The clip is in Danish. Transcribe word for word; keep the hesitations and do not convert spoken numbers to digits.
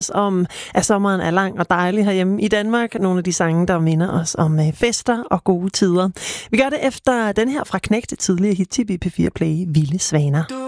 os om, at sommeren er lang og dejlig herhjemme i Danmark. Nogle af de sange, der minder os om fester og gode tider. Vi gør det efter den her fra Knægt, tidligere hit til B P fire Play, Vilde Svaner.